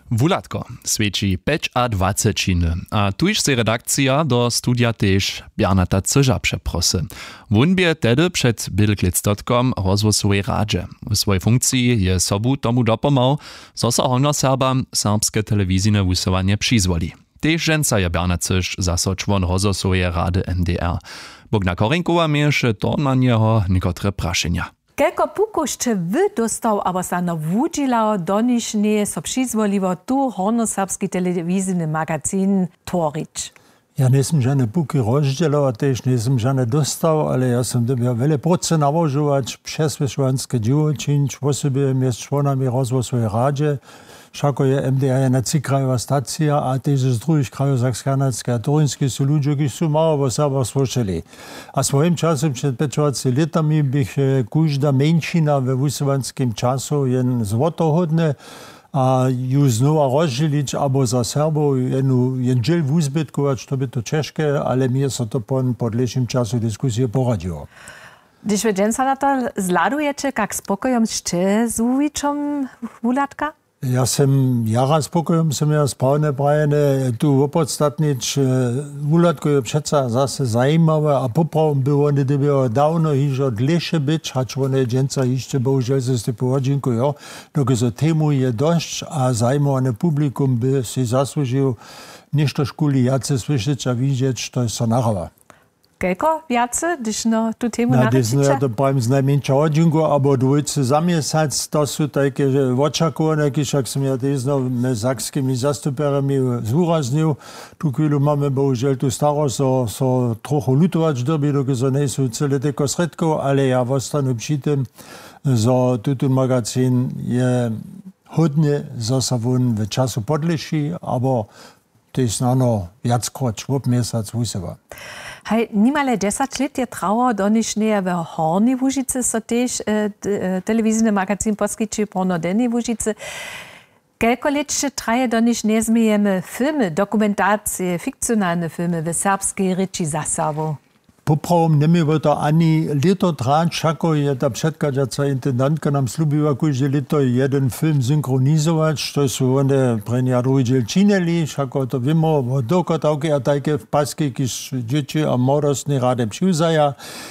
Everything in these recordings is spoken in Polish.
Wulatko svědčí 25. A tuž se redakcja do studia tež Bernata Cyža přeprosy. Wón bě tedy před bydlklic.com rozhłosuje radže. W swojej funkcji je sobu tomu dopomał, so sa honor Serbam serbske telewizyjne wysyłanie przyzwoli. Tež ženca je Bernat Cyž zaso čłon rozhłosuje rady MDR. Bogna Korinkowa mieše to na niego niekotre prašenja. Kelko pukušće wy dostał, abo sa no wudźilao donišnie so přizvolivo tu hornoserbski telewizyjny magazin tvorić. Ja nisam žene puki rozdzielał, a też nisam žene dostał, ale ja sam dobio wiele pracy nałożywać, przesłyszovanské dzieło czynić, w osobie jest członami rozhłosuje radzie. Všako je MDR na 3 krajová stacija, a też z druhých krajov Saksko-Kanadské a Turynské sú ľudia, ktorí sú malo vo Serbách slušali. A svojím časom, před 25 letami, bych každá menšina ve vysovanském času jen zvotohodne a ju znova rozděliť, abo za Serbov jen džel vuzbytkovat, to by to těžké, ale mi se to po podlejším času diskusie poradilo. Když vy dženca na to zladujete, jak spokojom ste s uvičom Wulatka? Ja sam jara spokojom sam ja správne prajene tu opodstatnič. Wulatko je přeca zase zajímavé a popravom było nie było dawno hižo dlejšie byť, hač one dženca ešte bohužel se ste pohodzinkujo, dokiaľ tému je dosť a zajímavé publikum by si zaslužil nešto škuli jace slyšeć a vidieť, to je sa narova. Kelko viace, když no tu tému narečiče? Ja to pravím z najmenšia hodinku, abo dvojce za mjesec, to sú také očakované, keď som ja týzno s sakskými zastuperami zúraznil. Tu chvíľu máme bohužel tu starosť, so trochu lutovač doby, dokiaľ nie sú celé teko sredkov, ale ja ostanu pri tým, že tutun magazín je hodne zasa von v času podleší, abo to je snano viackrát švop mjesec vyseva. Hej, nimale 10 let je trauer donišnie v Hornej Łužice so tež telewizyjny magazin poskyči pro Dennej Łužice. Kelko let traje donišnie zmijemy filmy, dokumentacje, fikcjonalne filmy w serbskiej ryči za Serbov? Popravom nemýva to ani leto trať, všako je ta předkaďaca intendantka nám slúbila každé leto jeden film synchronizovať, to sú one pre ňa druhý diel činili, všako to vimo, dokotavky a také v pasky, když deti a mladostní rade přivzaja.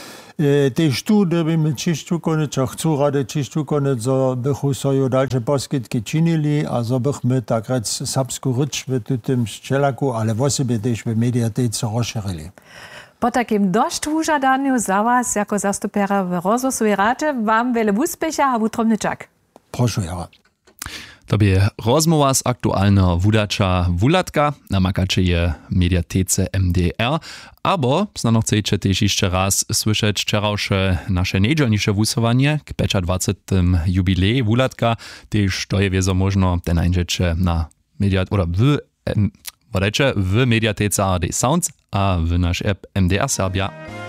Tež tu, dobíme čišťu konec, a chcú rade čišťu konec, so bychu soju dalšie poskytky činili a so bychme tak rec serbskú ryč v tutym ščelaku, ale v osobie tež v mediatéce rozširili. Po takim dość wużadaniu za was, jako zastupera w rozhłosuje radzie, wam wiele úspecha a wutromny czak. Proszę, Jara. To by rozmowa z aktualnego wudacza Wulatka na makacie mediatece MDR, abo znano chcecie też jeszcze raz słyszeć wczorajsze nasze niedzielniejsze wysuwanie k 25. jubilei Wulatka, też to je wiezo można ten najdziecie na w mediatece ARD Sounds a w nasz app MDR Serbia.